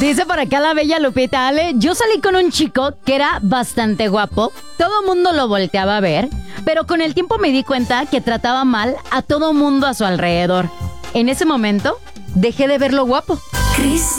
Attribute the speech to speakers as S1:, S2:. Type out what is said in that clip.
S1: Dice por acá la bella Lupita, Ale, yo salí con un chico que era bastante guapo, todo mundo lo volteaba a ver, pero con el tiempo me di cuenta que trataba mal a todo mundo a su alrededor. En ese momento, dejé de verlo guapo.